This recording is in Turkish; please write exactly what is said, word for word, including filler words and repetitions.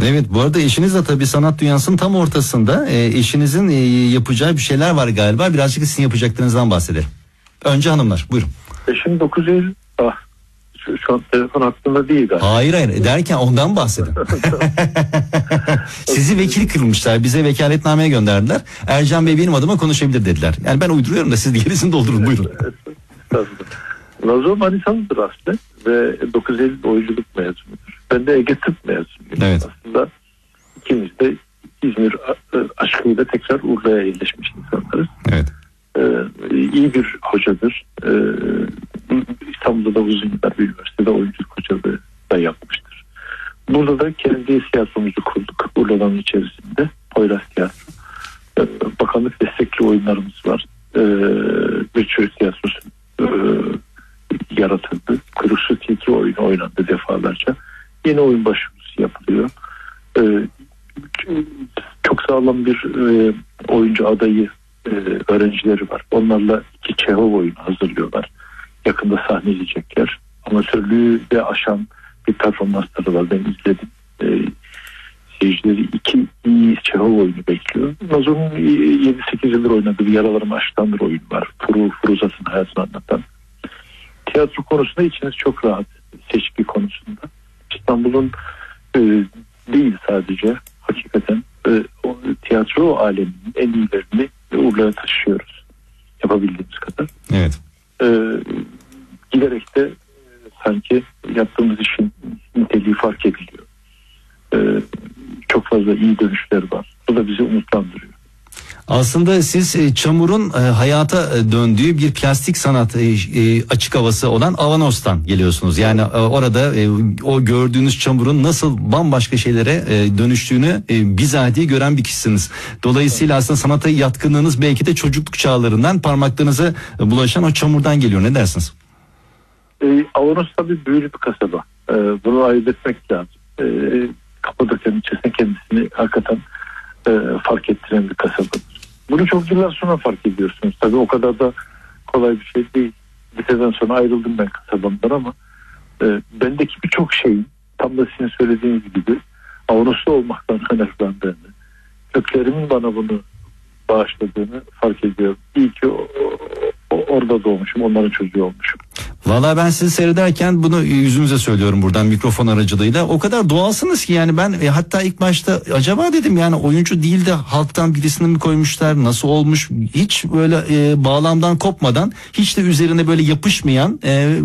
Evet, bu arada eşiniz de tabii sanat dünyasının tam ortasında. E, eşinizin e, yapacağı bir şeyler var galiba. Birazcık sizin yapacaklarınızdan bahsedelim. Önce hanımlar, buyurun. Eşim dokuz Eylül... Ah, şu, şu an telefon aklımda değil galiba. Hayır hayır, derken ondan bahsedin. Sizi vekil kılmışlar, bize vekaletnameye gönderdiler. Ercan Bey benim adıma konuşabilir dediler. Yani ben uyduruyorum da siz gerisini doldurun, buyurun. Nazo Manisalı'dır aslında ve dokuz Eylül oyunculuk mezunudur. Ben de Ege Tıp mezunuyum. Evet. Aslında ikimiz de İzmir aşkıyla tekrar Urla'ya yerleşmiş insanlarız. Evet. Ee, iyi bir hocadır. Ee, İstanbul'da da uzun yıllar bir üniversitede oyunculuk hocalığı da yapmıştır. Burada da kendi tiyatromuzu kurduk. Urla'nın içerisinde Poyraz Tiyatro. Ee, bakanlık destekli oyunlarımız var. Ee, bir çocuk tiyatrosu e, yaratıldı. Kuyruksu tiyatro oyunu oynandı defalarca. Yeni oyun başvurusu yapılıyor. Ee, çok sağlam bir e, oyuncu adayı e, öğrencileri var. Onlarla iki Çehov oyunu hazırlıyorlar. Yakında sahneleyecekler. Amatörlüğü de aşan bir performansları var. Ben izledim. E, seyircileri iki iyi Çehov oyunu bekliyor. Nazo'nun yedi sekiz yıldır oynadığı bir Yaralarım Aşktandır oyunu var. Furu, Furuzat'ın hayatını anlatan. Tiyatro konusunda içiniz çok rahat. Seçki konusunda. İstanbul'un e, değil sadece hakikaten e, o, tiyatro aleminin en iyilerini Urla'ya taşıyoruz. Yapabildiğimiz kadar. Evet. E, giderek de e, sanki yaptığımız işin niteliği fark ediliyor. E, çok fazla iyi dönüşler var. Bu da bizi umutlandırıyor. Aslında siz e, çamurun e, hayata e, döndüğü bir plastik sanat e, e, açık havası olan Avanos'tan geliyorsunuz. Yani e, orada e, o gördüğünüz çamurun nasıl bambaşka şeylere e, dönüştüğünü e, bizatihi gören bir kişisiniz. Dolayısıyla aslında sanata yatkınlığınız belki de çocukluk çağlarından parmaklarınıza e, bulaşan o çamurdan geliyor. Ne dersiniz? E, Avanos tabii büyülü bir kasaba. E, bunu ayırt etmek lazım. E, Kapadokya'nın içerisinde kendisini hakikaten e, fark ettiren bir kasabadır. Bunu çok yıllar sonra fark ediyorsunuz. Tabii o kadar da kolay bir şey değil. Liseden sonra ayrıldım ben kasabamdan ama e, bendeki birçok şeyin tam da sizin söylediğiniz gibi Avanoslu olmaktan kaynaklandığını, köklerimin bana bunu bağışladığını fark ediyorum. İyi ki o, o, orada doğmuşum, onların çocuğu olmuşum. Valla ben sizi seyrederken bunu yüzünüze söylüyorum buradan mikrofon aracılığıyla. O kadar doğalsınız ki yani ben e, hatta ilk başta acaba dedim yani oyuncu değil de halktan birisini mi koymuşlar, nasıl olmuş, hiç böyle e, bağlamdan kopmadan, hiç de üzerine böyle yapışmayan e,